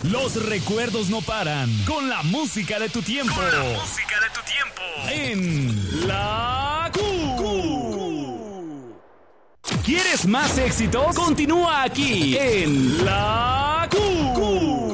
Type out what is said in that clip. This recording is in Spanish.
Los recuerdos no paran. Con la música de tu tiempo. En La Q. ¿Quieres más éxitos? Continúa aquí en La Q.